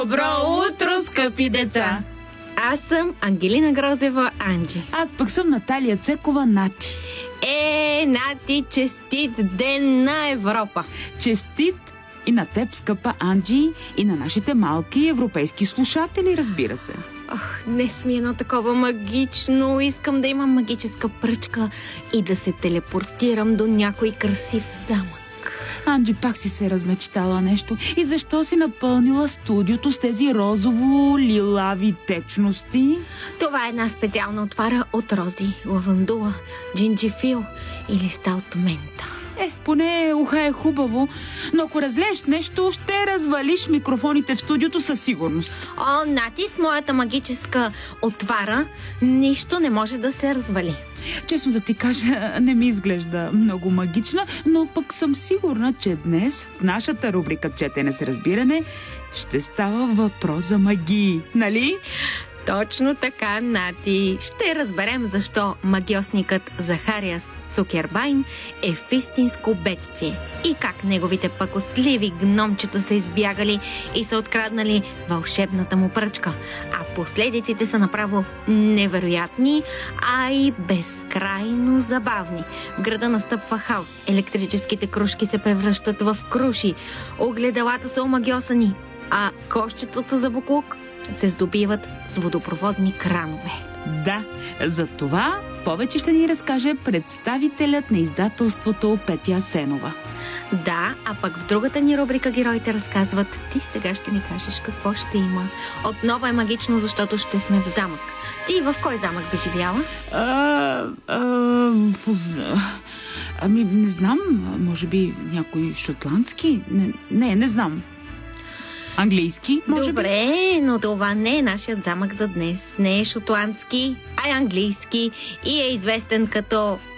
Добро утро, скъпи деца! Аз съм Ангелина Грозева, Анджи. Аз пък съм Наталия Цекова, Нати. Нати, честит ден на Европа! Честит и на теб, скъпа Анджи, и на нашите малки европейски слушатели, разбира се. Днес ми е едно такова магично. Искам да имам магическа пръчка и да се телепортирам до някой красив замък. Анджи, пак си се размечтала нещо. И защо си напълнила студиото с тези розово-лилави течности? Това е една специална отвара от рози, лавандула, джинджифил и листа от мента. Поне уха е хубаво, но ако разлееш нещо, ще развалиш микрофоните в студиото със сигурност. Нати, с моята магическа отвара нищо не може да се развали. Честно да ти кажа, не ми изглежда много магична, но пък съм сигурна, че днес в нашата рубрика "Четене с разбиране" ще става въпрос за магии, нали? Точно така, Нати. Ще разберем защо магиосникът Захариас Цукербайн е в истинско бедствие и как неговите пакостливи гномчета са избягали и са откраднали вълшебната му пръчка. А последиците са направо невероятни, а и безкрайно забавни. В града настъпва хаос. Електрическите кружки се превръщат в круши. Огледалата са омагиосани, а кошчетата за боклук се здобиват с водопроводни кранове. Да, за това повече ще ни разкаже представителят на издателството Петя Асенова. Да, а пък в другата ни рубрика "Героите разказват", ти сега ще ни кажеш какво ще има. Отново е магично, защото ще сме в замък. Ти в кой замък би живяла? Не знам, може би някой шотландски? Не знам. Английски, може би? Добре, но това не е нашият замък за днес. Не е шотландски, а е английски и е известен като